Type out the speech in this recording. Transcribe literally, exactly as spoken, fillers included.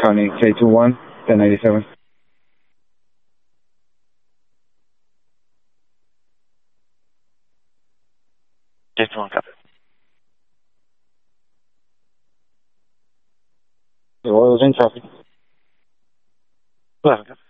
County K two one, ten ninety-seven. K two one, copy. The oil's in traffic. eleven, copy.